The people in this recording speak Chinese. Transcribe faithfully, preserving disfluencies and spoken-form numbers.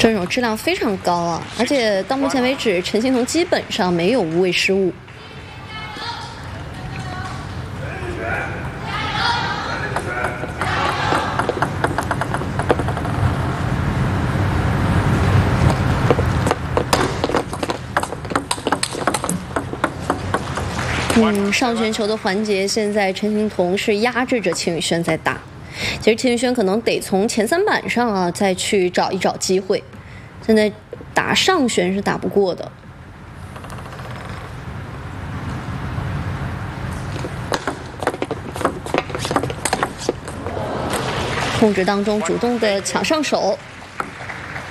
阵容质量非常高啊，而且到目前为止，陈幸同基本上没有无谓失误。嗯，上旋球的环节，现在陈幸同是压制着钱宇轩在打。其实钱宇轩可能得从前三板上啊，再去找一找机会。现在打上旋是打不过的。控制当中主动的抢上手，